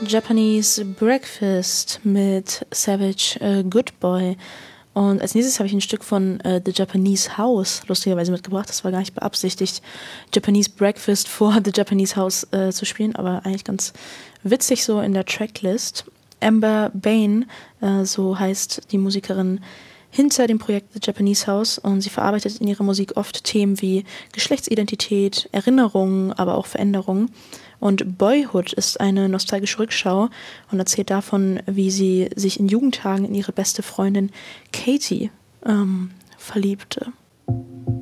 Japanese Breakfast mit Savage Good Boy. Und als nächstes habe ich ein Stück von The Japanese House lustigerweise mitgebracht. Das war gar nicht beabsichtigt, Japanese Breakfast vor The Japanese House zu spielen, aber eigentlich ganz witzig so in der Tracklist. Amber Bain, so heißt die Musikerin hinter dem Projekt The Japanese House, und sie verarbeitet in ihrer Musik oft Themen wie Geschlechtsidentität, Erinnerungen, aber auch Veränderungen. Und Boyhood ist eine nostalgische Rückschau und erzählt davon, wie sie sich in Jugendtagen in ihre beste Freundin Katie verliebte.